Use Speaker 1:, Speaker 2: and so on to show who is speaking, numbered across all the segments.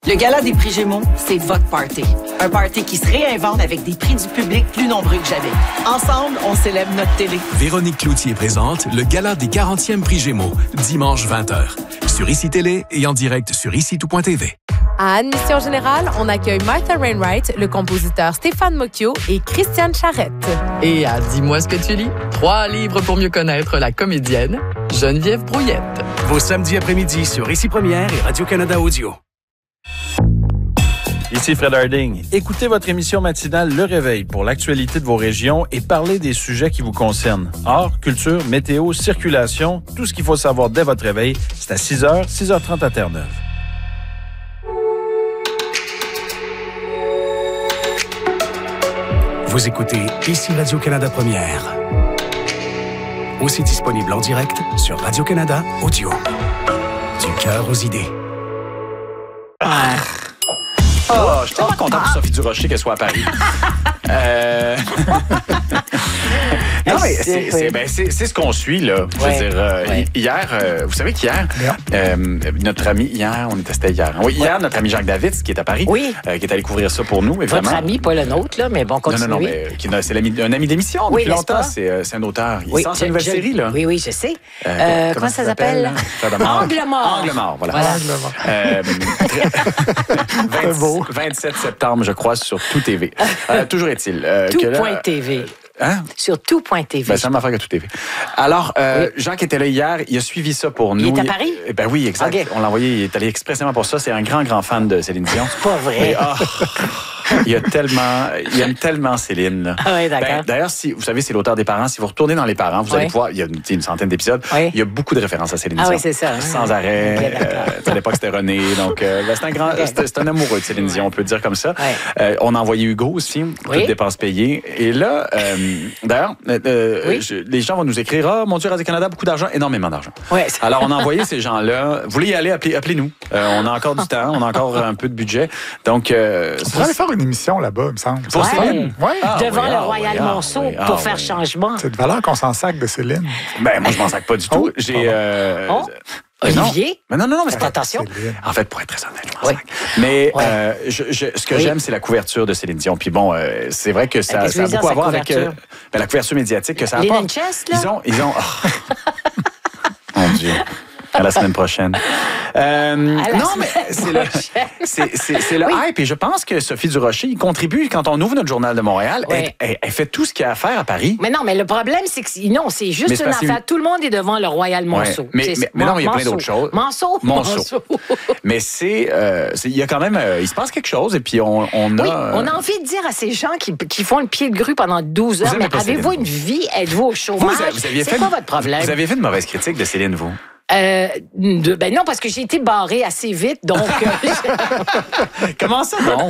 Speaker 1: Le Gala des prix Gémeaux, c'est votre party. Un party qui se réinvente avec des prix du public plus nombreux que jamais. Ensemble, on célèbre notre télé.
Speaker 2: Véronique Cloutier présente le Gala des 40e prix Gémeaux, dimanche 20h. Sur ICI Télé et en direct sur ICI-tout.tv.
Speaker 3: À Admission Générale, on accueille Martha Wainwright, le compositeur Stéphane Mocchio et Christiane Charrette.
Speaker 4: Et à Dis-moi ce que tu lis, 3 livres pour mieux connaître la comédienne Geneviève Brouillette.
Speaker 5: Vos samedis après-midi sur ICI Première et Radio-Canada Audio.
Speaker 6: Ici Fred Harding. Écoutez votre émission matinale Le Réveil pour l'actualité de vos régions et parlez des sujets qui vous concernent. Art, culture, météo, circulation, tout ce qu'il faut savoir dès votre réveil, c'est à 6h, 6h30 à Terre-Neuve.
Speaker 5: Vous écoutez ici Radio-Canada Première. Aussi disponible en direct sur Radio-Canada Audio. Du cœur aux idées.
Speaker 7: Oh, je suis tellement content pour Sophie Durocher qu'elle soit à Paris. Non, mais c'est ce qu'on suit, là. Je veux dire, hier, vous savez qu'hier, notre ami, c'était hier. Oui, hier, notre ami Jacques David, qui est à Paris, qui est allé couvrir ça pour nous, évidemment.
Speaker 8: Votre ami, pas le nôtre, là, mais bon, continue.
Speaker 7: Non, mais c'est un ami d'émission depuis longtemps. C'est un auteur. Il sort sa nouvelle série, là.
Speaker 8: Oui, je sais. Comment ça s'appelle? Angle mort.
Speaker 7: Angle mort, voilà. C'est beau. 27 septembre, je crois, sur Tout TV. Toujours est-il
Speaker 8: Tout.tv.
Speaker 7: Hein?
Speaker 8: Sur tout.tv.
Speaker 7: Ben, ça m'a fait que Tout TV. Alors, Jacques était là hier, il a suivi ça pour nous.
Speaker 8: Il est à Paris?
Speaker 7: Ben oui, exact. Okay. On l'a envoyé, il est allé expressément pour ça. C'est un grand fan de Céline Dion.
Speaker 8: C'est pas vrai.
Speaker 7: Il aime tellement Céline. Là.
Speaker 8: Ah oui, d'accord.
Speaker 7: D'ailleurs, vous savez, c'est l'auteur des Parents. Si vous retournez dans Les Parents, vous allez pouvoir, il y a une centaine d'épisodes, il y a beaucoup de références à Céline Dion.
Speaker 8: Ah oui, c'est ça.
Speaker 7: Sans arrêt. À l'époque, c'était René. Donc, c'est un amoureux de Céline Dion, on peut le dire comme ça. On a envoyé Hugo aussi, toutes dépenses payées. Et là, d'ailleurs, les gens vont nous écrire, « Ah, mon Dieu, Radio-Canada, beaucoup d'argent, énormément d'argent. » Alors, on a envoyé ces gens-là. Vous voulez y aller, appelez-nous. On a encore du temps, on a encore un peu de budget. Donc,
Speaker 9: on pourrait aller faire une émission là-bas, il me semble.
Speaker 7: Pour Céline?
Speaker 8: Devant le Royal Monceau pour faire changement.
Speaker 9: C'est de valeur qu'on s'en sac de Céline.
Speaker 7: Ben, moi, je m'en sac pas du tout. J'ai...
Speaker 8: Olivier?
Speaker 7: Non, mais c'est pas
Speaker 8: attention.
Speaker 7: En fait, pour être très honnête, je m'en sac. Mais ce que j'aime, c'est la couverture de Céline Dion. Puis bon, c'est vrai que ça a beaucoup à voir avec la couverture médiatique que ça apporte.
Speaker 8: Les Chess, là?
Speaker 7: Ils ont... Mon Dieu. À la semaine prochaine. Non, mais c'est le hype. Et je pense que Sophie Durocher, il contribue quand on ouvre notre journal de Montréal. Elle fait tout ce qu'il y a à faire à Paris.
Speaker 8: Mais non, mais le problème, c'est que non, c'est juste une affaire. Tout le monde est devant le Royal Monceau.
Speaker 7: Mais non, il y a plein d'autres choses.
Speaker 8: Monceau.
Speaker 7: Mais il y a quand même, il se passe quelque chose. Et puis on a...
Speaker 8: Oui, on a envie de dire à ces gens qui font le pied de grue pendant 12 heures, mais avez-vous une vie? Êtes-vous au chômage? C'est quoi votre problème?
Speaker 7: Vous aviez fait une mauvaise critique de Céline, vous?
Speaker 8: Ben non, parce que j'ai été barrée assez vite, donc...
Speaker 7: Comment ça, non?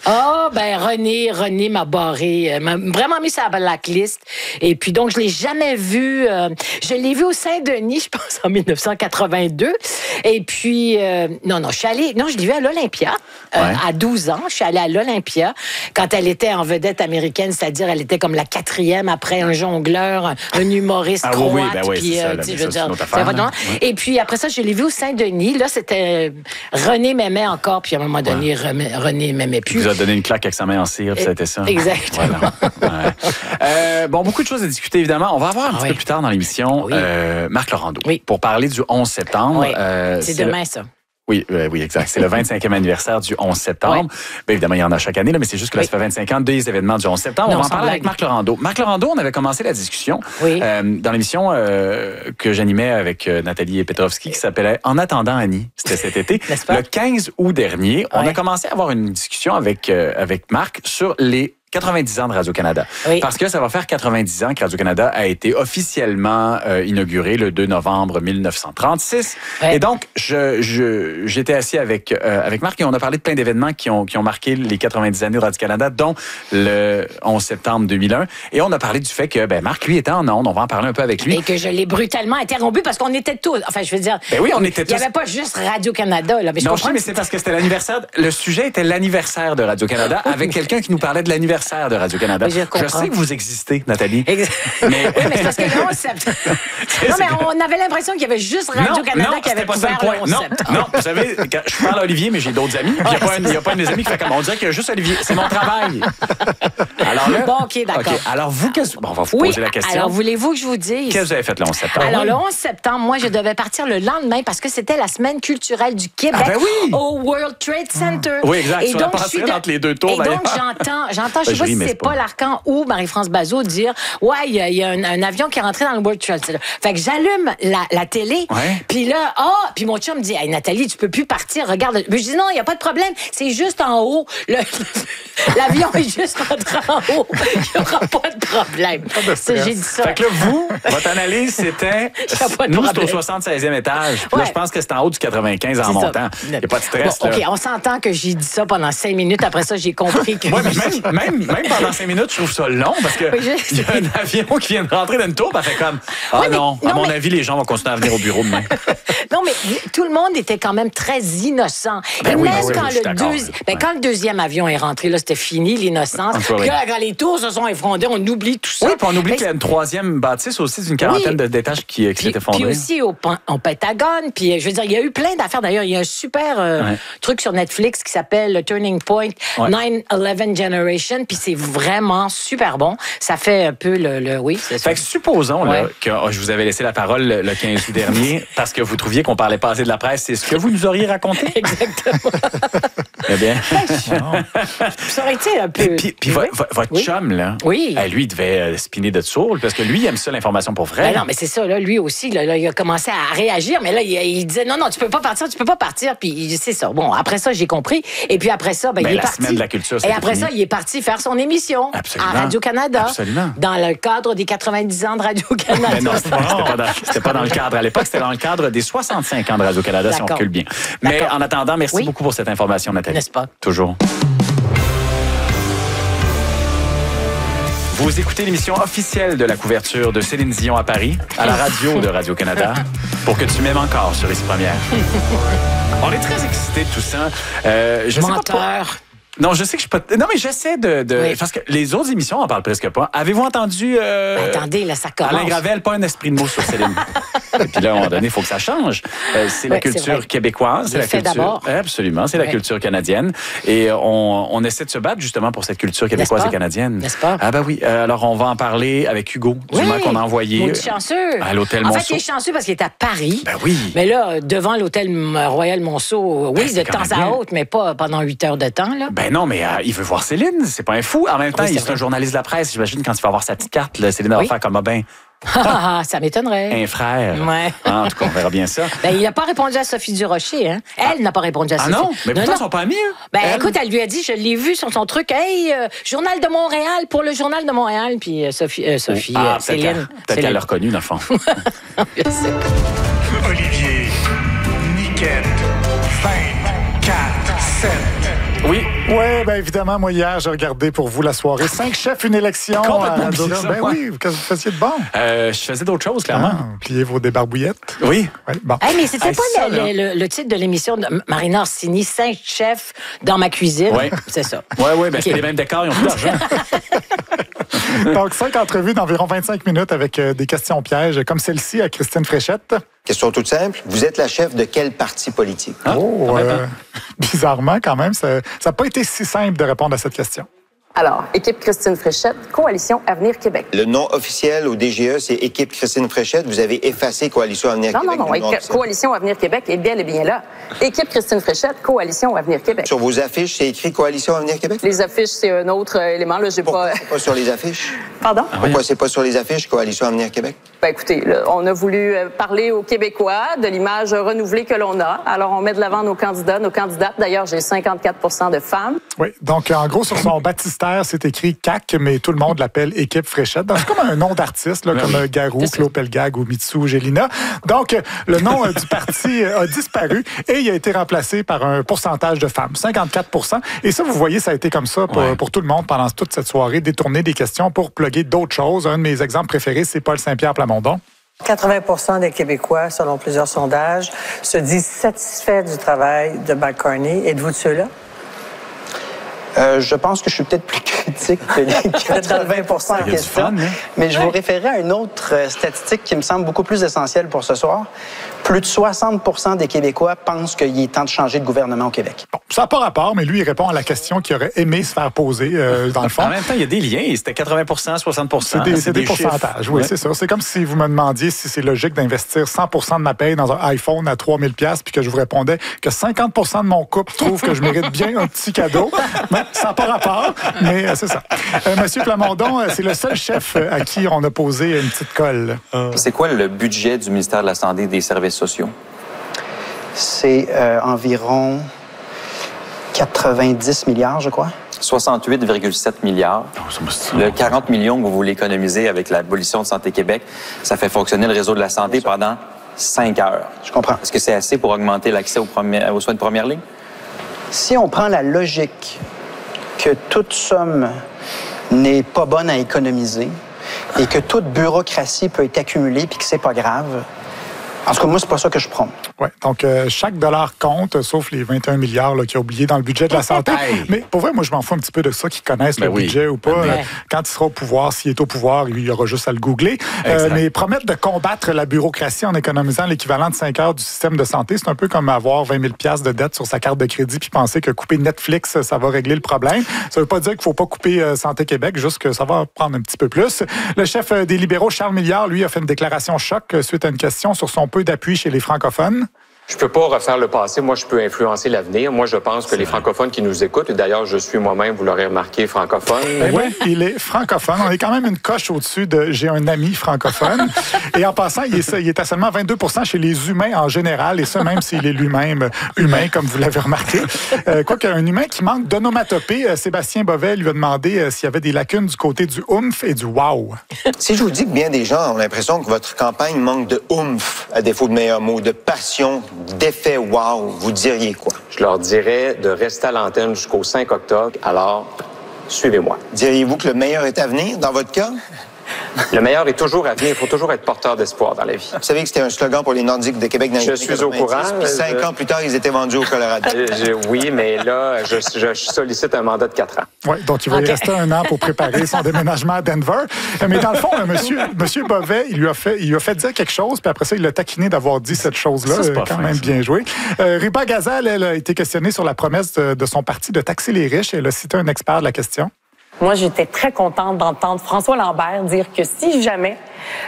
Speaker 8: René m'a barré, m'a vraiment mis sur la blacklist. Et puis, donc, je l'ai jamais vu. Je l'ai vu au Saint-Denis, je pense, en 1982. Et puis, je l'ai vu à l'Olympia, à 12 ans. Je suis allée à l'Olympia quand elle était en vedette américaine, c'est-à-dire elle était comme la 4e après un jongleur, un humoriste croate.
Speaker 7: Puis, c'est ça,
Speaker 8: et puis, après ça, je l'ai vu au Saint-Denis. Là, c'était... René m'aimait encore, puis à un moment donné, René m'aimait plus.
Speaker 7: Il vous a donné une claque avec sa main en cire, puis c'était ça.
Speaker 8: Exactement.
Speaker 7: Voilà. Beaucoup de choses à discuter, évidemment. On va avoir un petit peu plus tard dans l'émission Marc Laurando pour parler du 11 septembre.
Speaker 8: C'est demain, ça.
Speaker 7: Oui, exact. C'est le 25e anniversaire du 11 septembre. Bien, évidemment, il y en a chaque année, là, mais c'est juste que là, ça fait 25 ans des événements du 11 septembre. On va en parler avec Marc Laurando. Marc Laurando, on avait commencé la discussion dans l'émission que j'animais avec Nathalie Petrovski qui s'appelait En attendant Annie. C'était cet été. Le 15 août dernier, on a commencé à avoir une discussion avec Marc sur les 90 ans de Radio-Canada. Parce que ça va faire 90 ans que Radio-Canada a été officiellement inauguré le 2 novembre 1936. Et donc, j'étais assis avec Marc et on a parlé de plein d'événements qui ont marqué les 90 années de Radio-Canada, dont le 11 septembre 2001. Et on a parlé du fait que Marc, lui, était en ondes. On va en parler un peu avec lui.
Speaker 8: Et que je l'ai brutalement interrompu parce qu'on était tous... Enfin, je veux dire...
Speaker 7: on était tous...
Speaker 8: Il n'y avait pas juste Radio-Canada. Là, mais
Speaker 7: non, mais c'est parce que c'était l'anniversaire... Le sujet était l'anniversaire de Radio-Canada avec quelqu'un qui nous parlait de l'anniversaire l'anniversaire de Radio-Canada.
Speaker 8: Oui, je
Speaker 7: sais que vous existez, Nathalie.
Speaker 8: Mais... Oui, mais c'est parce que le 11 septembre... Non, mais on avait l'impression qu'il y avait juste Radio-Canada qui avait couvert le 11 septembre.
Speaker 7: Non, vous savez, quand je parle à Olivier, mais j'ai d'autres amis. Il n'y a pas un de mes amis qui fait comme on dirait qu'il y a juste Olivier. C'est mon travail. Alors là,
Speaker 8: bon, OK, d'accord.
Speaker 7: Okay. Alors, vous, on va vous poser la question.
Speaker 8: Alors, voulez-vous que je vous dise?
Speaker 7: Qu'est-ce que vous avez fait le 11 septembre?
Speaker 8: Alors, le 11 septembre, moi, je devais partir le lendemain parce que c'était la semaine culturelle du Québec au World Trade Center.
Speaker 7: Oui, exact.
Speaker 8: Et
Speaker 7: sur
Speaker 8: donc,
Speaker 7: la passerelle entre les deux tours.
Speaker 8: Et donc, j'entends, je ne sais pas si c'est Paul Arcand ou Marie-France Bazot dire « Ouais, il y a un avion qui est rentré dans le World Trade Center. » Fait que j'allume la télé, puis là, puis mon chum me dit « Hey, Nathalie, tu peux plus partir, regarde. » Je dis « Non, il n'y a pas de problème, c'est juste en haut. L'avion est juste rentré en haut. Il n'y aura pas de problème. » J'ai dit ça.
Speaker 7: Fait que là, vous, votre analyse, c'était... Nous, c'est au 76e étage. Puis là, je pense que c'est en haut du 95 en montant. Il n'y a pas de stress.
Speaker 8: Bon, OK, on s'entend que j'ai dit ça pendant 5 minutes. Après ça, j'ai compris que...
Speaker 7: Oui, mais même pendant 5 minutes, je trouve ça long parce que il y a un avion qui vient de rentrer dans une tour, elle fait comme non, à mon avis, les gens vont continuer à venir au bureau demain.
Speaker 8: Non, mais tout le monde était quand même très innocent. Et même quand le deuxième avion est rentré, là, c'était fini, l'innocence. Puis là, quand les tours se sont effondrées, on oublie tout ça.
Speaker 7: Oui, puis on oublie qu'il y a une troisième bâtisse aussi d'une quarantaine d'étages qui s'est effondrée.
Speaker 8: Puis aussi au Pentagone. Puis, je veux dire, il y a eu plein d'affaires. D'ailleurs, il y a un super truc sur Netflix qui s'appelle Turning Point 9/11 Generation. Puis c'est vraiment super bon. Ça fait un peu oui, c'est ça.
Speaker 7: Fait que supposons là, que je vous avais laissé la parole le 15 août dernier parce que vous trouviez qu'on parlait pas assez de la presse. C'est ce que vous nous auriez raconté?
Speaker 8: Exactement.
Speaker 7: Eh bien.
Speaker 8: Ça aurait été un peu...
Speaker 7: Puis votre chum, là, lui, il devait spinner de sourd parce que lui, il aime ça, l'information pour vrai.
Speaker 8: Ben non, mais c'est ça, là, lui aussi, là, il a commencé à réagir, mais là, il disait non, tu peux pas partir, puis c'est ça. Bon, après ça, j'ai compris. Et puis après ça, il est parti.
Speaker 7: Semaine de la culture,
Speaker 8: et après ça, il est parti faire son émission à Radio-Canada.
Speaker 7: Absolument.
Speaker 8: Dans le cadre des 90 ans de Radio-Canada.
Speaker 7: Mais non, c'était pas dans le cadre à l'époque, c'était dans le cadre des 65 ans de Radio-Canada, si on recule bien. Mais en attendant, merci beaucoup pour cette information, Nathalie.
Speaker 8: N'est-ce pas?
Speaker 7: Toujours. Vous écoutez l'émission officielle de la couverture de Céline Dion à Paris, à la radio de Radio-Canada, pour que tu m'aimes encore sur Ici Première. On est très excités de tout ça. Je
Speaker 8: Menteur.
Speaker 7: sais pas. Non, je sais que je suis pas... Non, mais j'essaie de... Parce que les autres émissions en parlent presque pas. Avez-vous entendu...
Speaker 8: attendez, là, ça commence.
Speaker 7: Alain Gravel, pas un esprit de mots sur Céline. Et puis là, à un moment donné, il faut que ça change. C'est la culture québécoise. C'est la culture... d'abord. Absolument, c'est la culture canadienne. Et on essaie de se battre justement pour cette culture québécoise et canadienne.
Speaker 8: N'est-ce pas?
Speaker 7: Ah ben oui. Alors, on va en parler avec Hugo Dumas qu'on a envoyé
Speaker 8: chanceux.
Speaker 7: À l'hôtel Monceau.
Speaker 8: En fait, il est chanceux parce qu'il est à Paris.
Speaker 7: Ben oui.
Speaker 8: Mais là, devant l'hôtel Royal Monceau, de temps à autre, mais pas pendant 8 heures de temps. Là.
Speaker 7: Ben non, mais il veut voir Céline. C'est pas un fou. En même temps, il est un journaliste de la presse. J'imagine quand il va avoir sa petite carte, là, Céline va faire comme
Speaker 8: ça m'étonnerait.
Speaker 7: Un frère.
Speaker 8: Ouais.
Speaker 7: En tout cas, on verra bien ça.
Speaker 8: Il n'a pas répondu à Sophie Durocher. Hein? Elle n'a pas répondu à Sophie.
Speaker 7: Ah non? Mais pourtant, ils sont pas amis.
Speaker 8: Écoute, elle lui a dit, je l'ai vu sur son truc, hey, Journal de Montréal, pour le Journal de Montréal. Puis Céline.
Speaker 7: Peut-être qu'elle l'a reconnu, dans le fond.
Speaker 9: Olivier, Niquette, 5, 4, 7.
Speaker 7: Oui.
Speaker 9: Oui, bien évidemment, moi, hier, j'ai regardé pour vous la soirée 5 chefs, une élection.
Speaker 7: Ben
Speaker 9: oui, qu'est-ce que vous faisiez de bon?
Speaker 7: Je faisais d'autres choses, clairement.
Speaker 9: Plier vos débarbouillettes.
Speaker 7: Oui.
Speaker 9: Bon.
Speaker 8: Mais c'était pas le titre de l'émission de Marina Orsini, 5 chefs dans ma cuisine.
Speaker 7: Oui.
Speaker 8: C'est ça.
Speaker 7: Oui, ben c'est les mêmes décors, ils ont plus d'argent.
Speaker 9: Donc, 5 entrevues d'environ 25 minutes avec des questions pièges, comme celle-ci à Christine Fréchette.
Speaker 10: Question toute simple. Vous êtes la chef de quel parti politique?
Speaker 9: Bizarrement, quand même, ça n'a pas été si simple de répondre à cette question.
Speaker 11: Alors, équipe Christine Fréchette, Coalition Avenir Québec.
Speaker 10: Le nom officiel au DGE, c'est équipe Christine Fréchette. Vous avez effacé Coalition Avenir Québec.
Speaker 11: Non. Coalition Avenir Québec est bel et bien là. Équipe Christine Fréchette, Coalition Avenir Québec.
Speaker 10: Sur vos affiches, c'est écrit Coalition Avenir Québec?
Speaker 11: Les affiches, c'est un autre élément. Là,
Speaker 10: Pourquoi c'est pas sur les affiches?
Speaker 11: Pardon?
Speaker 10: Pourquoi c'est pas sur les affiches, Coalition Avenir Québec?
Speaker 11: Écoutez, là, on a voulu parler aux Québécois de l'image renouvelée que l'on a. Alors, on met de l'avant nos candidats, nos candidates. D'ailleurs, j'ai 54% de femmes.
Speaker 9: Oui, donc en gros, sur son baptistère, c'est écrit CAC, mais tout le monde l'appelle Équipe Fréchette. Donc, c'est comme un nom d'artiste, là, comme Garou, Claude Pelgag ou Mitsou Gélina. Donc, le nom du parti a disparu et il a été remplacé par un pourcentage de femmes, 54%. Et ça, vous voyez, ça a été comme ça pour tout le monde pendant toute cette soirée, détourner des questions pour plugger d'autres choses. Un de mes exemples préférés, c'est Paul Saint-Pierre Plamondon.
Speaker 12: 80% des Québécois, selon plusieurs sondages, se disent satisfaits du travail de McCartney. Êtes-vous de ceux-là?
Speaker 13: Je pense que je suis peut-être plus critique que dans le 20% en question. Mais je vous référerai à une autre statistique qui me semble beaucoup plus essentielle pour ce soir. Plus de 60% des Québécois pensent qu'il est temps de changer de gouvernement au Québec.
Speaker 9: Bon, ça n'a pas rapport, mais lui, il répond à la question qu'il aurait aimé se faire poser, dans le fond.
Speaker 7: En même temps, il y a des liens. C'était 80%, 60%.
Speaker 9: C'est des pourcentages, oui, c'est ça. C'est comme si vous me demandiez si c'est logique d'investir 100% de ma paye dans un iPhone à 3000$ puis que je vous répondais que 50% de mon couple trouve que je mérite bien un petit cadeau. Mais ça n'a pas rapport, mais c'est ça. Monsieur Plamondon, c'est le seul chef à qui on a posé une petite colle.
Speaker 14: C'est quoi le budget du ministère de la Santé et des Services sociaux?
Speaker 13: C'est environ 90 milliards, je crois.
Speaker 14: 68,7 milliards. Le 40 millions que vous voulez économiser avec l'abolition de Santé Québec, ça fait fonctionner le réseau de la santé pendant 5 heures.
Speaker 13: Je comprends.
Speaker 14: Est-ce que c'est assez pour augmenter l'accès aux soins de première ligne?
Speaker 13: Si on prend la logique que toute somme n'est pas bonne à économiser et que toute bureaucratie peut être accumulée puis que c'est pas grave, en tout cas, moi, c'est pas ça que je prends.
Speaker 9: Oui, donc chaque dollar compte, sauf les 21 milliards qu'il a oubliés dans le budget de la santé. Mais pour vrai, moi, je m'en fous un petit peu de ça, qu'ils connaissent le budget ou pas. Quand il sera au pouvoir, s'il est au pouvoir, il y aura juste à le googler. Mais promettre de combattre la bureaucratie en économisant l'équivalent de 5 heures du système de santé, c'est un peu comme avoir 20 000$ de dette sur sa carte de crédit puis penser que couper Netflix, ça va régler le problème. Ça veut pas dire qu'il faut pas couper Santé Québec, juste que ça va prendre un petit peu plus. Le chef des libéraux, Charles Milliard, lui, a fait une déclaration choc suite à une question sur son peu d'appui chez les francophones.
Speaker 15: Je peux pas refaire le passé. Moi, je peux influencer l'avenir. Moi, je pense que les francophones qui nous écoutent, et d'ailleurs, je suis moi-même, vous l'aurez remarqué, francophone.
Speaker 9: Oui, il est francophone. On est quand même une coche au-dessus de « j'ai un ami francophone ». Et en passant, il est à seulement 22% chez les humains en général, et ça même s'il est lui-même humain, comme vous l'avez remarqué. Quoique, un humain qui manque d'onomatopée, Sébastien Bovet lui a demandé s'il y avait des lacunes du côté du oomph et du wow.
Speaker 10: Si je vous dis que bien des gens ont l'impression que votre campagne manque de oomph, à défaut de meilleurs mots, de passion, d'effet wow, vous diriez quoi?
Speaker 15: Je leur dirais de rester à l'antenne jusqu'au 5 octobre, alors suivez-moi.
Speaker 10: Diriez-vous que le meilleur est à venir dans votre cas?
Speaker 15: Le meilleur est toujours à venir. Il faut toujours être porteur d'espoir dans la vie.
Speaker 10: Vous savez que c'était un slogan pour les Nordiques de Québec dans les années 90. Je suis au courant. Puis 5 ans plus tard, ils étaient vendus au Colorado.
Speaker 15: Oui, mais là, je sollicite un mandat de 4 ans.
Speaker 9: Oui, donc il va y rester 1 an pour préparer son déménagement à Denver. Mais dans le fond, monsieur Bovet, il lui a fait dire quelque chose, puis après ça, il l'a taquiné d'avoir dit cette chose-là. C'est quand même bien joué. Riba Gazal, elle a été questionnée sur la promesse de son parti de taxer les riches. Elle a cité un expert de la question.
Speaker 16: Moi, j'étais très contente d'entendre François Lambert dire que si jamais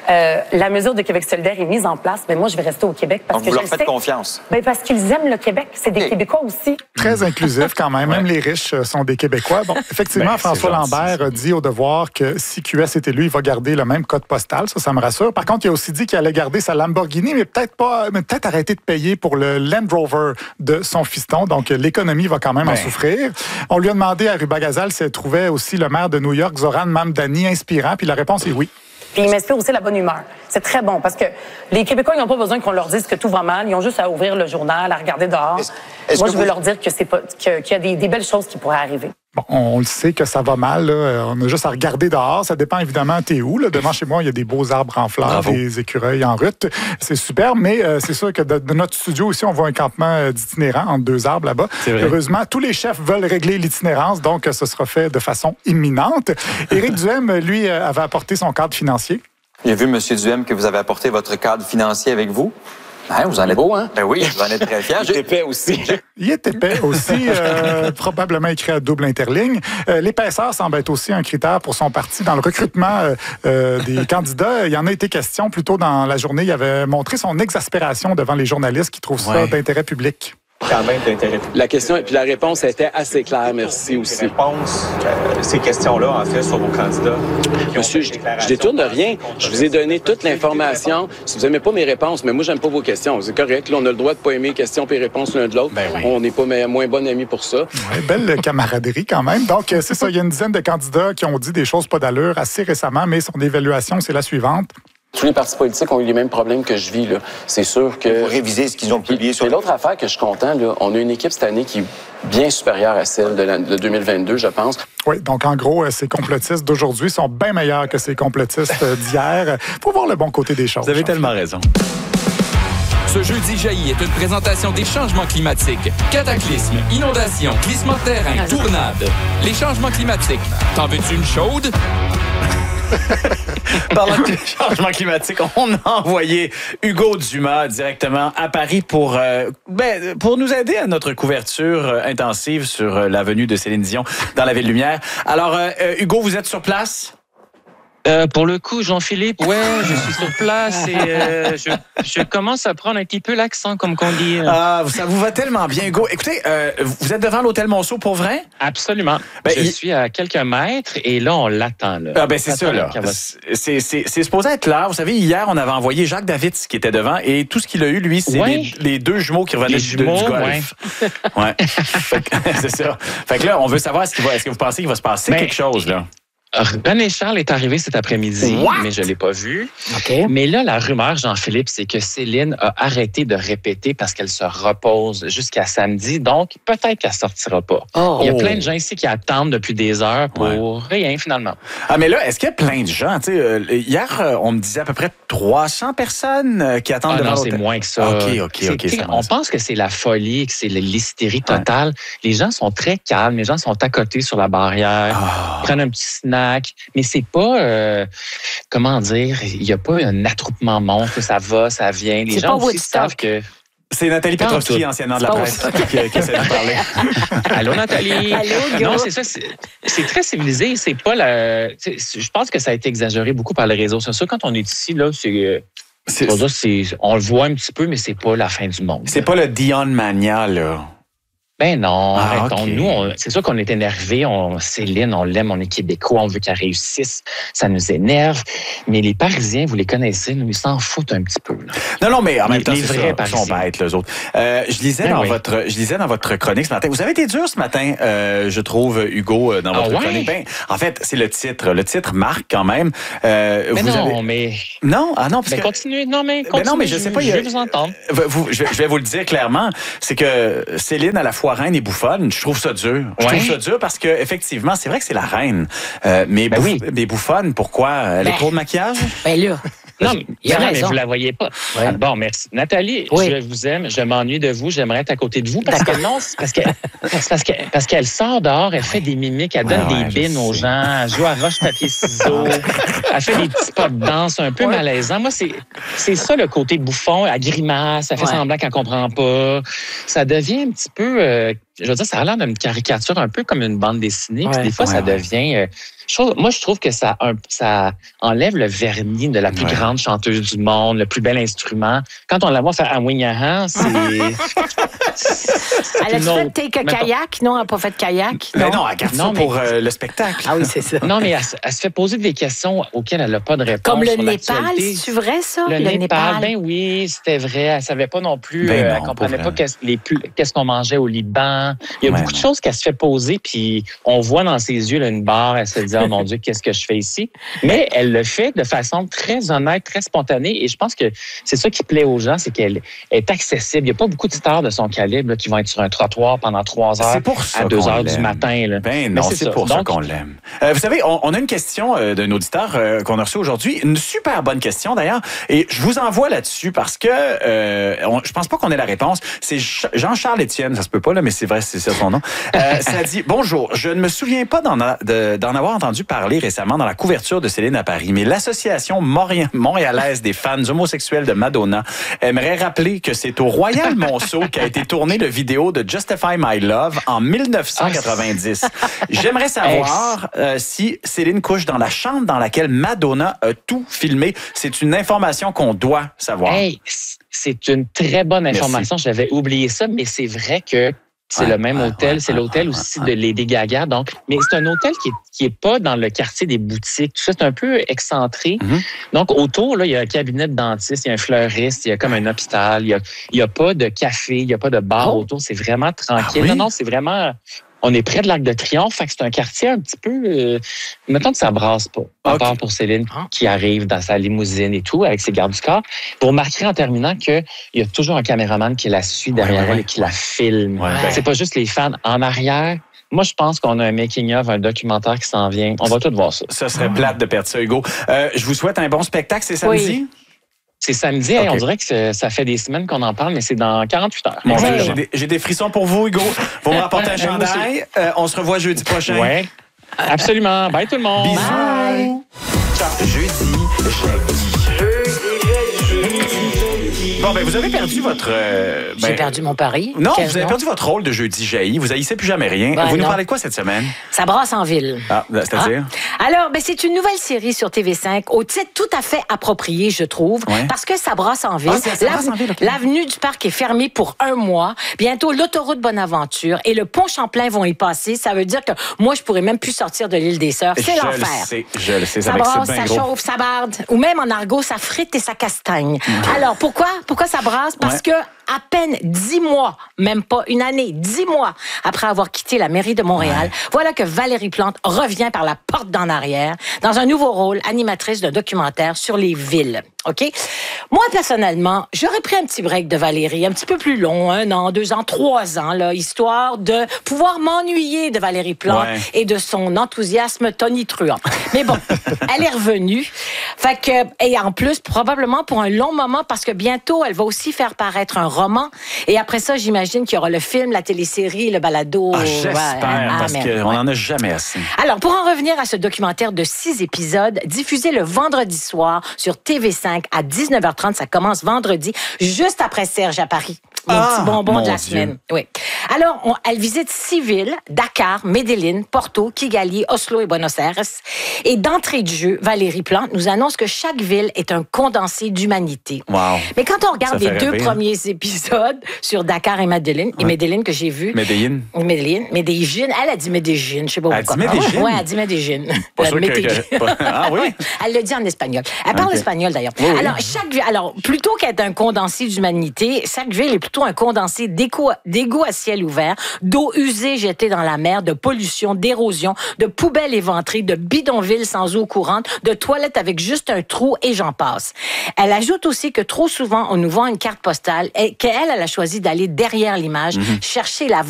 Speaker 16: la mesure de Québec solidaire est mise en place, ben moi, je vais rester au Québec parce que
Speaker 14: vous leur faites confiance.
Speaker 16: Ben parce qu'ils aiment le Québec. C'est des Québécois aussi.
Speaker 9: Très inclusif quand même. Même les riches sont des Québécois. Bon, effectivement, François Lambert a dit au Devoir que si QS est élu, il va garder le même code postal. Ça me rassure. Par contre, il a aussi dit qu'il allait garder sa Lamborghini, mais peut-être arrêter de payer pour le Land Rover de son fiston. Donc, l'économie va quand même en souffrir. On lui a demandé à Ruba Gazal si elle trouvait aussi le maire de New York, Zoran Mamdani, inspirant. Puis la réponse est oui.
Speaker 16: Puis il m'inspire aussi la bonne humeur. C'est très bon parce que les Québécois, ils n'ont pas besoin qu'on leur dise que tout va mal. Ils ont juste à ouvrir le journal, à regarder dehors. Moi, je veux leur dire que qu'il y a des belles choses qui pourraient arriver.
Speaker 9: Bon, on le sait que ça va mal. Là. On a juste à regarder dehors. Ça dépend évidemment t'es où. Là. Devant chez moi, il y a des beaux arbres en fleurs, des écureuils en rut. C'est super, mais c'est sûr que de notre studio ici, on voit un campement d'itinérants entre 2 arbres là-bas. Heureusement, tous les chefs veulent régler l'itinérance, donc ce sera fait de façon imminente. Éric Duhem, lui, avait apporté son cadre financier.
Speaker 14: J'ai vu, M. Duhem, que vous avez apporté votre cadre financier avec vous. Vous en êtes beau, hein? Ben oui, vous en êtes très fiers.
Speaker 15: Il est épais aussi.
Speaker 9: Il est épais aussi, probablement écrit à double interligne. L'épaisseur semble être aussi un critère pour son parti dans le recrutement des candidats. Il y en a été question plus tôt dans la journée. Il avait montré son exaspération devant les journalistes qui trouvent ça d'intérêt public.
Speaker 15: Quand même d'intérêt. La question et puis la réponse était assez claire, merci aussi.
Speaker 17: Réponse, ces questions-là, en fait, sur vos candidats.
Speaker 15: Monsieur, je détourne rien. Je vous ai donné toute l'information. Si vous n'aimez pas mes réponses, mais moi, j'aime pas vos questions. C'est correct. Là, on a le droit de pas aimer les questions et les réponses l'un de l'autre. On n'est pas moins bons amis pour ça.
Speaker 9: Ouais, belle camaraderie quand même. Donc, c'est ça. Il y a une dizaine de candidats qui ont dit des choses pas d'allure assez récemment, mais son évaluation, c'est la suivante.
Speaker 15: Tous les partis politiques ont eu les mêmes problèmes que je vis. Là. C'est sûr que...
Speaker 10: Pour réviser ce qu'ils ont publié sur...
Speaker 15: C'est l'autre affaire que je suis content. Là. On a une équipe cette année qui est bien supérieure à celle de 2022, je pense.
Speaker 9: Oui, donc en gros, ces complotistes d'aujourd'hui sont bien meilleurs que ces complotistes d'hier. Faut voir le bon côté des choses.
Speaker 7: Vous avez tellement raison.
Speaker 18: Ce jeudi jaillit est une présentation des changements climatiques. Cataclysme, inondations, glissement de terrain, tournades. Les changements climatiques. T'en veux-tu une chaude?
Speaker 7: Parlant de changement climatique, on a envoyé Hugo Dumas directement à Paris pour nous aider à notre couverture intensive sur la venue de Céline Dion dans la Ville-Lumière. Alors, Hugo, vous êtes sur place?
Speaker 19: Pour le coup, Jean-Philippe, ouais, je suis sur place et je commence à prendre un petit peu l'accent, comme qu'on dit.
Speaker 7: Ah, ça vous va tellement bien, Hugo. Écoutez, vous êtes devant l'hôtel Monceau pour vrai?
Speaker 19: Absolument. Je suis à quelques mètres et là, on l'attend. Là.
Speaker 7: Ah ben c'est ça, là. C'est supposé être là. Vous savez, hier, on avait envoyé Jacques Davids qui était devant et tout ce qu'il a eu, lui, c'est les deux jumeaux qui revenaient du golf. Ouais. C'est ça. Fait que là, on veut savoir, est-ce que vous pensez qu'il va se passer quelque chose, là?
Speaker 19: René Charles est arrivé cet après-midi, mais je ne l'ai pas vu. Okay. Mais là, la rumeur, Jean-Philippe, c'est que Céline a arrêté de répéter parce qu'elle se repose jusqu'à samedi. Donc, peut-être qu'elle ne sortira pas. Il y a plein de gens ici qui attendent depuis des heures pour rien, finalement.
Speaker 7: Ah, mais là, est-ce qu'il y a plein de gens? Hier, on me disait à peu près 300 personnes qui attendent devant l'hôtel.
Speaker 19: C'est moins que ça.
Speaker 7: OK.
Speaker 19: On pense que c'est la folie, que c'est l'hystérie totale. Les gens sont très calmes. Les gens sont à côté sur la barrière, prennent un petit snack. Mais c'est pas, comment dire, il n'y a pas un attroupement monstre, ça va, ça vient. Les gens aussi savent que...
Speaker 7: C'est Nathalie Petrovski, anciennement de la presse, qui essaie de parler.
Speaker 19: Allô, Nathalie?
Speaker 8: Allô,
Speaker 19: non, c'est ça, c'est très civilisé. C'est pas je pense que ça a été exagéré beaucoup par les réseaux sociaux. Quand on est ici, là, on le voit un petit peu, mais c'est pas la fin du monde.
Speaker 7: C'est pas le Dion Mania, là.
Speaker 19: Ben non, arrêtons. Okay. Nous, c'est sûr qu'on est énervés. Céline, on l'aime, on est Québécois, on veut qu'elle réussisse. Ça nous énerve. Mais les Parisiens, vous les connaissez, nous, ils s'en foutent un petit peu. Là.
Speaker 7: Non, mais en même temps,
Speaker 19: les vrais Parisiens.
Speaker 7: Ils sont bêtes, les autres. Je lisais dans votre chronique ce matin. Vous avez été dur ce matin, je trouve, Hugo, dans votre chronique. Ben, en fait, c'est le titre. Le titre marque quand même.
Speaker 19: Non,
Speaker 7: parce que...
Speaker 19: continuez. Non, mais je sais pas. Je vais vous entendre.
Speaker 7: Je vais vous le dire clairement. C'est que Céline, à la fois reine et bouffonne, je trouve ça dur. Je trouve ça dur parce que effectivement, c'est vrai que c'est la reine. Mais bouffonne, pourquoi? Elle est trop de maquillage?
Speaker 8: Ben là...
Speaker 19: Non, mais vous la voyez pas. Ouais. Bon, merci. Nathalie, je vous aime, je m'ennuie de vous, j'aimerais être à côté de vous parce qu'elle sort dehors, elle fait des mimiques, elle donne des bines aux gens, elle joue à roche, papier, ciseaux, elle fait des petits pas de danse un peu malaisants. Moi, c'est ça le côté bouffon, elle grimace, elle fait semblant qu'elle comprend pas. Ça devient un petit peu... je veux dire, ça a l'air d'une caricature un peu comme une bande dessinée. Puis des fois, ça devient... moi, je trouve que ça enlève le vernis de la plus grande chanteuse du monde, le plus bel instrument. Quand on la voit faire Awinyahan, c'est...
Speaker 8: Elle a fait take a kayak? Non, elle n'a pas fait de kayak.
Speaker 7: Non, elle garde ça pour le spectacle.
Speaker 8: Ah oui, c'est ça.
Speaker 19: Non, mais elle se fait poser des questions auxquelles elle n'a pas de réponse.
Speaker 8: Comme le Népal, c'est vrai ça?
Speaker 19: Le Népal, ben oui, c'était vrai. Elle ne savait pas non plus. Elle ne comprenait pas qu'est-ce qu'on mangeait au Liban. Il y a beaucoup de choses qu'elle se fait poser, puis on voit dans ses yeux là, une barre. Elle se dit, oh mon Dieu, qu'est-ce que je fais ici? Mais elle le fait de façon très honnête, très spontanée. Et je pense que c'est ça qui plaît aux gens, c'est qu'elle est accessible. Il n'y a pas beaucoup de stars de son calibre là, qui vont être sur un trottoir pendant 3 heures à 2 heures du matin. Là.
Speaker 7: Ben non, c'est pour ça qu'on l'aime. Vous savez, on a une question d'un auditeur qu'on a reçu aujourd'hui. Une super bonne question, d'ailleurs. Et je vous envoie là-dessus parce que je pense pas qu'on ait la réponse. C'est Jean-Charles Étienne, ça se peut pas, là, mais c'est vrai, c'est ça son nom. Ça dit, bonjour, je ne me souviens pas d'en avoir entendu parler récemment dans la couverture de Céline à Paris, mais l'Association montréalaise des fans homosexuels de Madonna aimerait rappeler que c'est au Royal Monceau qu'a été tournée la vidéo de Justify My Love en 1990. J'aimerais savoir si Céline couche dans la chambre dans laquelle Madonna a tout filmé. C'est une information qu'on doit savoir.
Speaker 19: Hey, c'est une très bonne information. Merci. J'avais oublié ça, mais c'est vrai que c'est le même hôtel. C'est l'hôtel aussi de Lady Gaga. Donc, mais c'est un hôtel qui est pas dans le quartier des boutiques. Tout ça, c'est un peu excentré. Mm-hmm. Donc, autour, là, il y a un cabinet de dentiste, il y a un fleuriste, il y a comme un hôpital. Il y a pas de café, il y a pas de bar autour. C'est vraiment tranquille. Ah oui? Non, c'est vraiment... On est près de l'Arc de Triomphe, fait que c'est un quartier un petit peu... mettons que ça brasse pas, à part pour Céline qui arrive dans sa limousine et tout, avec ses gardes du corps. Pour marquer en terminant qu'il y a toujours un caméraman qui la suit derrière elle et qui la filme. Ouais. C'est pas juste les fans en arrière. Moi, je pense qu'on a un making-of, un documentaire qui s'en vient. On va tout voir ça.
Speaker 7: Ça serait plate de perdre ça, Hugo. Je vous souhaite un bon spectacle. C'est samedi?
Speaker 8: Oui.
Speaker 19: C'est samedi. Okay. On dirait que ça fait des semaines qu'on en parle, mais c'est dans 48 heures.
Speaker 7: Bon, j'ai des frissons pour vous, Hugo. Vous me rapportez un chandail. On se revoit jeudi prochain.
Speaker 19: Oui, absolument. Bye tout le monde.
Speaker 7: Bisous.
Speaker 19: Bye.
Speaker 7: Jeudi. Bon, ben, vous avez perdu votre...
Speaker 8: J'ai perdu mon pari.
Speaker 7: Non, vous avez perdu votre rôle de Jeudi jaillit. Vous haïssez plus jamais rien. Vous nous parlez de quoi cette semaine?
Speaker 8: Ça brasse en ville.
Speaker 7: Ah, c'est-à-dire?
Speaker 8: Alors, c'est une nouvelle série sur TV5 au titre tout à fait approprié, je trouve, parce que ça brasse en ville. L'avenue du Parc est fermée pour 1 mois. Bientôt, l'autoroute Bonaventure et le pont Champlain vont y passer. Ça veut dire que moi, je pourrais même plus sortir de l'île des Sœurs. C'est l'enfer.
Speaker 7: Je le sais.
Speaker 8: Ça brasse, ça chauffe, ça barde. Ou même en argot, ça frite et ça castagne. Alors, pourquoi ça brasse? Parce que à peine 10 mois, même pas une année, 10 mois après avoir quitté la mairie de Montréal, voilà que Valérie Plante revient par la porte d'en arrière dans un nouveau rôle, animatrice de documentaire sur les villes. OK? Moi, personnellement, j'aurais pris un petit break de Valérie, un petit peu plus long, 1 an, 2 ans, 3 ans, là, histoire de pouvoir m'ennuyer de Valérie Plante et de son enthousiasme tonitruant. Mais bon, elle est revenue. Fait que, et en plus, probablement pour un long moment, parce que bientôt, elle va aussi faire paraître un roman. Et après ça, j'imagine qu'il y aura le film, la télésérie, le balado.
Speaker 7: J'espère, parce qu'on n'en a jamais assez.
Speaker 8: Alors, pour en revenir à ce documentaire de 6 épisodes, diffusé le vendredi soir sur TV5 à 19h30, ça commence vendredi, juste après Serge à Paris. Mon petit bonbon de la semaine. Oui. Alors, elle visite 6 villes, Dakar, Medellín, Porto, Kigali, Oslo et Buenos Aires. Et d'entrée de jeu, Valérie Plante nous annonce que chaque ville est un condensé d'humanité.
Speaker 7: Wow.
Speaker 8: Mais quand on regarde les 2 premiers épisodes sur Dakar et Medellín, et Medellín que j'ai vu.
Speaker 7: Medellín.
Speaker 8: Elle a dit Medellín, je sais pas pourquoi.
Speaker 7: Elle dit Medellín?
Speaker 8: Oui, elle dit Medellín.
Speaker 7: Ah oui?
Speaker 8: Elle le dit en espagnol. Elle parle espagnol d'ailleurs.
Speaker 7: Oui.
Speaker 8: Alors, plutôt qu'être un condensé d'humanité, chaque ville est plutôt un condensé d'égouts à ciel ouvert, d'eau usée jetée dans la mer, de pollution, d'érosion, de poubelles éventrées, de bidonvilles sans eau courante, de toilettes avec juste un trou et j'en passe. Elle ajoute aussi que trop souvent, on nous vend une carte postale et qu'elle a choisi d'aller derrière l'image, chercher la